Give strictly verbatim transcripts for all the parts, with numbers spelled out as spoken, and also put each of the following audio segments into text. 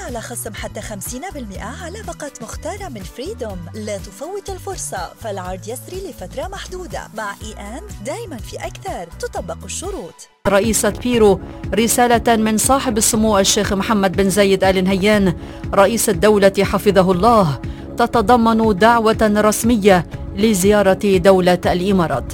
على خصم حتى خمسين بالمئة على باقة مختارة من فريدوم. لا تفوت الفرصة، فالعرض يسري لفترة محدودة. مع إي أند دايما في أكثر، تطبق الشروط. رئيسة بيرو رسالة من صاحب السمو الشيخ محمد بن زايد آل نهيان رئيس الدولة حفظه الله، تتضمن دعوة رسمية لزيارة دولة الإمارات.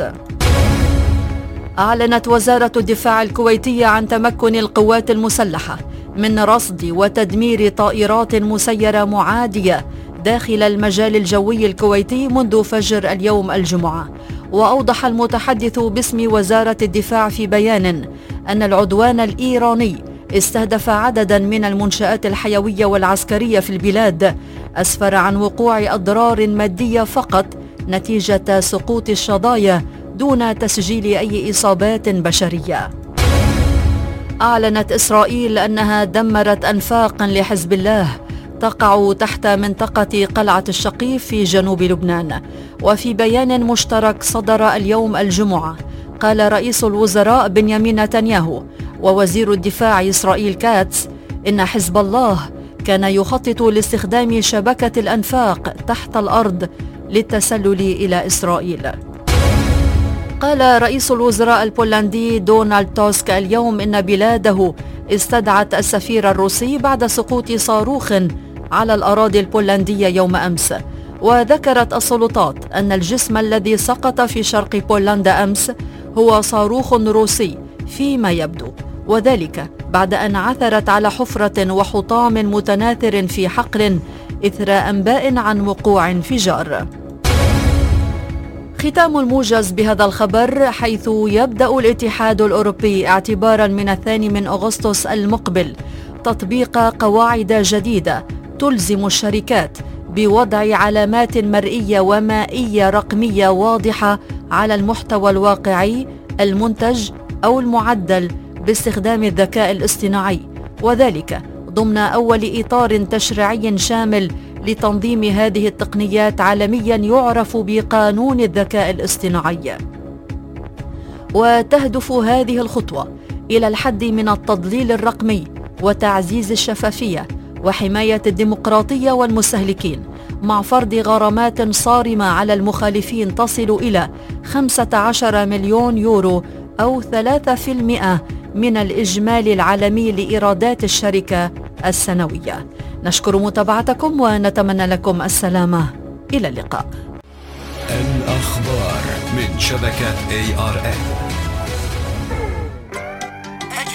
أعلنت وزارة الدفاع الكويتية عن تمكن القوات المسلحة من رصد وتدمير طائرات مسيرة معادية داخل المجال الجوي الكويتي منذ فجر اليوم الجمعة. وأوضح المتحدث باسم وزارة الدفاع في بيان أن العدوان الإيراني استهدف عددا من المنشآت الحيوية والعسكرية في البلاد، أسفر عن وقوع أضرار مادية فقط نتيجة سقوط الشظايا دون تسجيل أي إصابات بشرية. أعلنت إسرائيل أنها دمرت أنفاقا لحزب الله تقع تحت منطقة قلعة الشقيف في جنوب لبنان. وفي بيان مشترك صدر اليوم الجمعة، قال رئيس الوزراء بنيامين نتنياهو ووزير الدفاع إسرائيل كاتس إن حزب الله كان يخطط لاستخدام شبكة الأنفاق تحت الأرض للتسلل إلى إسرائيل. قال رئيس الوزراء البولندي دونالد توسك اليوم إن بلاده استدعت السفير الروسي بعد سقوط صاروخ على الأراضي البولندية يوم أمس. وذكرت السلطات أن الجسم الذي سقط في شرق بولندا أمس هو صاروخ روسي فيما يبدو، وذلك بعد أن عثرت على حفرة وحطام متناثر في حقل إثر أنباء عن وقوع انفجار. ختام الموجز بهذا الخبر، حيث يبدأ الاتحاد الأوروبي اعتبارا من الثاني من أغسطس المقبل تطبيق قواعد جديدة تلزم الشركات بوضع علامات مرئية ومائية رقمية واضحة على المحتوى الواقعي المنتج أو المعدل باستخدام الذكاء الاصطناعي، وذلك ضمن أول إطار تشريعي شامل لتنظيم هذه التقنيات عالميا يعرف بقانون الذكاء الاصطناعي. وتهدف هذه الخطوة إلى الحد من التضليل الرقمي وتعزيز الشفافية وحماية الديمقراطية والمستهلكين، مع فرض غرامات صارمة على المخالفين تصل إلى خمسة عشر مليون يورو أو ثلاثة بالمئة من الإجمالي العالمي لإيرادات الشركة السنوية. نشكر متابعتكم ونتمنى لكم السلامة. إلى اللقاء. الأخبار من شبكة إيه آر إن.